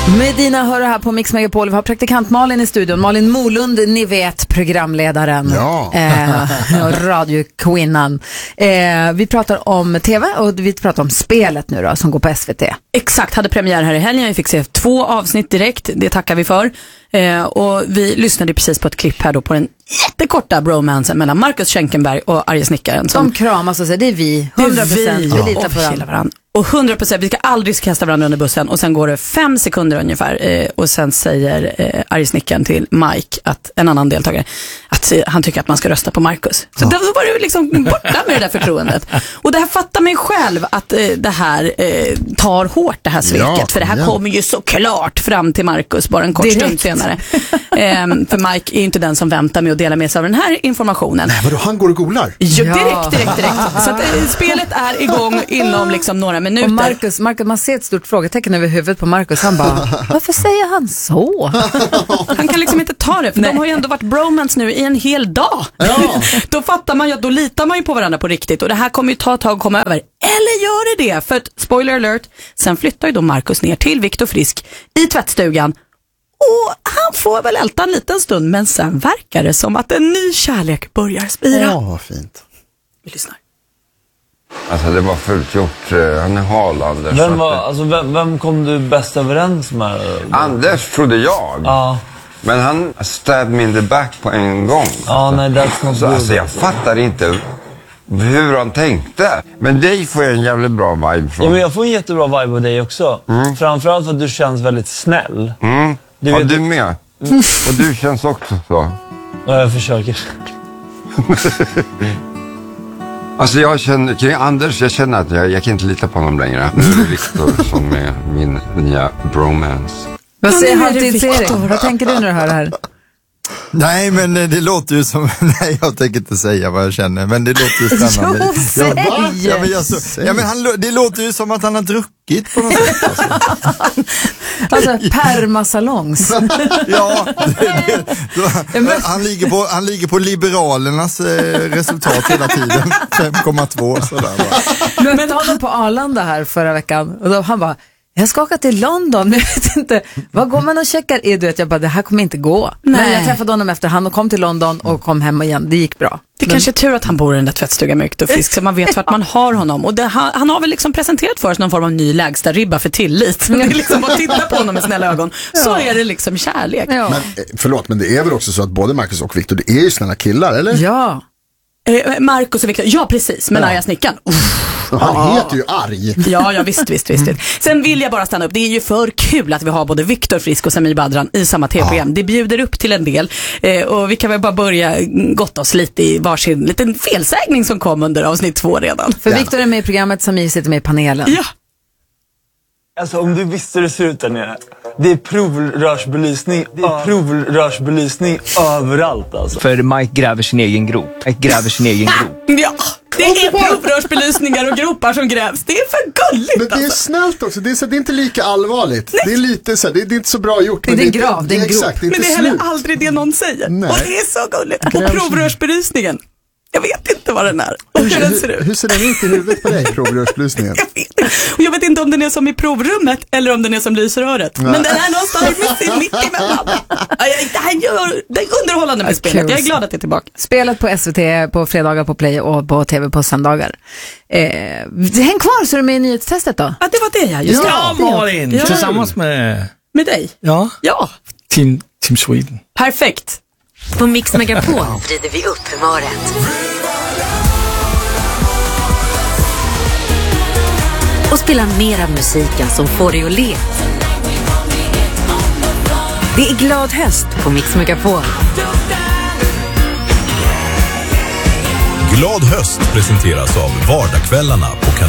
Medina hör här på Mix Megapol. Vi har praktikant Malin i studion. Malin Molund, ni vet, programledaren. Ja. Radiokvinnan. Vi pratar om tv och vi pratar om spelet nu då, som går på SVT. Exakt, hade premiär här i helgen. Vi fick se 2 avsnitt direkt, det tackar vi för. Och vi lyssnade precis på ett klipp här då på den jättekorta bromansen mellan Marcus Schenkenberg och Arje Snickaren. De kramas och säger, det är vi, 100%, vi litar på varandra. Och 100%, vi ska aldrig kasta varandra under bussen. Och sen går det 5 sekunder ungefär. Och sen säger Arje Snickaren till Mike, en annan deltagare, att han tycker att man ska rösta på Marcus. Så då var det liksom borta med det där förtroendet. Och det här fattar mig själv att det här tar hårt, det här sveket. För det här kommer ju såklart fram till Marcus bara en kort stund senare. För Mike är ju inte den som väntar med att dela med sig av den här informationen. Nej, vadå, han går och golar? Ja, direkt. Så att spelet är igång inom liksom några minuter. Och Marcus, man ser ett stort frågetecken över huvudet på Marcus. Han bara, varför säger han så? Han kan liksom inte ta det, för de har ju ändå varit bromance nu i en hel dag. Ja. Då fattar man ju att då litar man ju på varandra på riktigt. Och det här kommer ju ta ett tag att komma över. Eller gör det? För att, spoiler alert, sen flyttar ju då Marcus ner till Viktor Frisk i tvättstugan. Och han får väl älta en liten stund, men sen verkar det som att en ny kärlek börjar spira. Ja, vad fint. Vi lyssnar. Alltså det var fullt gjort. Han är hal, Anders. Vem kom du bäst överens med? Anders trodde jag. Ja. Men han stabbed me in the back på en gång. Ja, nej, that's not så, good. alltså jag fattar inte hur han tänkte. Men dig får jag en jävligt bra vibe från. Ja, men jag får en jättebra vibe av dig också. Framförallt för att du känns väldigt snäll. Du med. Och du känns också så. Ja, jag försöker. Alltså jag känner, kring Anders, jag känner att jag kan inte lita på honom längre. Nu är det Viktor som är min nya bromance. Vad säger Halvtids-Erik? Vad tänker du när du hör det här? Nej, men det låter ju som... Nej, jag tänker inte säga vad jag känner, men det låter ju spännande. Det låter ju som att han har druckit på något sätt. Alltså permasalongs. Ja, han ligger på Liberalernas resultat hela tiden. 5,2 sådär. Men vi honom på Arlanda här förra veckan. Och då han bara, jag ska åka till London, men jag vet inte, vad går man och checkar? Du vet, jag bara, det här kommer inte gå. Nej. Men jag träffade honom efter han och kom till London och kom hem igen. Det gick bra. Det kanske är tur att han bor i den där tvättstugan med Viktor Frisk, så man vet vart man har honom. Och han har väl liksom presenterat för oss någon form av ny lägsta ribba för tillit. Det är liksom bara titta på honom med snälla ögon. Så är det liksom kärlek. Ja. Men, förlåt, men det är väl också så att både Marcus och Viktor, det är ju snälla killar, eller? Ja. Marcus och Viktor, ja precis, men Arja Snickaren. Han heter ju Arj. Ja, visst. Sen vill jag bara stanna upp. Det är ju för kul att vi har både Viktor Frisk och Samir Badran i samma tv-program. Det bjuder upp till en del. Och vi kan väl bara börja gotta oss lite i varsin liten felsägning som kom under avsnitt 2 redan. För Viktor är med i programmet, Samir sitter med i panelen. Ja. Alltså om du visste hur det ser ut där nere. Det är provrörsbelysning överallt alltså. För Mike gräver sin egen grop. Ja, det är provrörsbelysningar och gropar som grävs. Det är för gulligt. Men det är snällt också. Det är inte lika allvarligt. Nej. Det är lite så här, det är inte så bra gjort. Det är en grav, det är en grop. Exakt, det är men inte det är heller slut. aldrig det någon säger. Nej. Och det är så gulligt. Och provrörsbelysningen. Jag vet inte vad den är. Hur den ser ut. Hur ser den ut i huvudet på dig, provrörsbelysningen? Och jag vet inte om den är som i provrummet eller om den är som lysröret. Men den är någonstans mitt emellan. Det är underhållande med spelet. Jag är glad att det är tillbaka. Spelet på SVT på fredagar på Play och på TV på söndagar. Häng kvar så är du med i nyhetstestet då. Ja, det var det jag just. Ja, Malin. Ja. Tillsammans med dig. Ja. Team Sweden. Perfekt. På Mix Megapol vrider vi upp humöret. Och spelar mer av musiken som får dig att le. Det är glad höst på Mix Megapol. Glad höst presenteras av Vardagskvällarna på